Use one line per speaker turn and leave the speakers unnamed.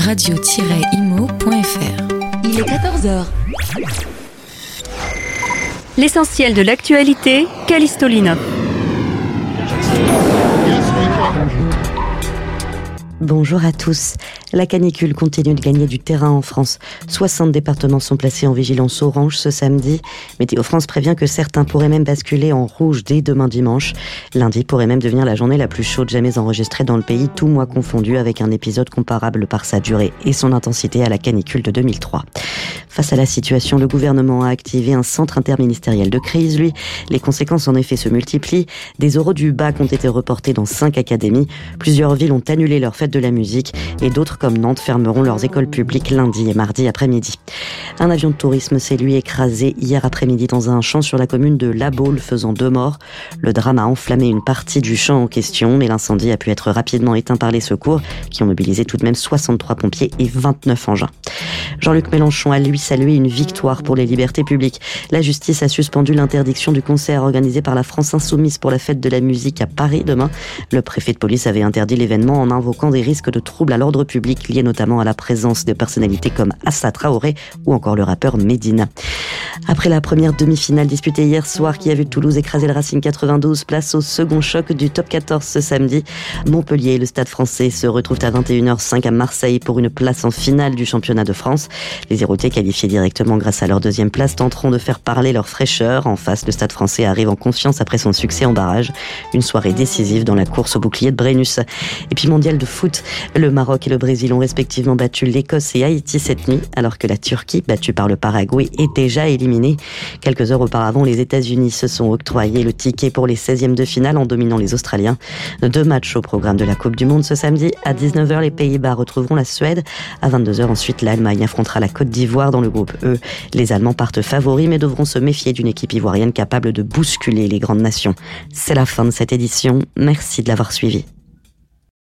radio-imo.fr. Il est 14h.
L'essentiel de l'actualité, Callisto Linop.
Bonjour à tous. La canicule continue de gagner du terrain en France. 60 départements sont placés en vigilance orange ce samedi. Météo France prévient que certains pourraient même basculer en rouge dès demain dimanche. Lundi pourrait même devenir la journée la plus chaude jamais enregistrée dans le pays, tout mois confondu, avec un épisode comparable par sa durée et son intensité à la canicule de 2003. Face à la situation, le gouvernement a activé un centre interministériel de crise. Les conséquences en effet se multiplient. Des oraux du bac ont été reportés dans 5 académies. Plusieurs villes ont annulé leur fête de la musique et d'autres comme Nantes fermeront leurs écoles publiques lundi et mardi après-midi. Un avion de tourisme s'est écrasé hier après-midi dans un champ sur la commune de La Baule, faisant 2 morts. Le drame a enflammé une partie du champ en question, mais l'incendie a pu être rapidement éteint par les secours qui ont mobilisé tout de même 63 pompiers et 29 engins. Jean-Luc Mélenchon a lui salué une victoire pour les libertés publiques. La justice a suspendu l'interdiction du concert organisé par la France Insoumise pour la fête de la musique à Paris demain. Le préfet de police avait interdit l'événement en invoquant des risques de troubles à l'ordre public liés notamment à la présence de personnalités comme Assa Traoré ou encore le rappeur Medina. Après la première demi-finale disputée hier soir qui a vu Toulouse écraser le Racing 92, place au second choc du top 14 ce samedi. Montpellier et le Stade français se retrouvent à 21h05 à Marseille pour une place en finale du championnat de France. Les Héraultais, qualifiés directement grâce à leur deuxième place, tenteront de faire parler leur fraîcheur. En face, le Stade français arrive en confiance après son succès en barrage. Une soirée décisive dans la course au bouclier de Brennus. Et puis mondial de foot, le Maroc et le Brésil ont respectivement battu l'Écosse et Haïti cette nuit, alors que la Turquie, battue par le Paraguay, est déjà éliminée. Quelques heures auparavant, les États-Unis se sont octroyés le ticket pour les 16e de finale en dominant les Australiens. 2 matchs au programme de la Coupe du Monde ce samedi. À 19h, les Pays-Bas retrouveront la Suède. À 22h, ensuite, l'Allemagne affrontera la Côte d'Ivoire dans le groupe E. Les Allemands partent favoris, mais devront se méfier d'une équipe ivoirienne capable de bousculer les grandes nations. C'est la fin de cette édition. Merci de l'avoir suivi.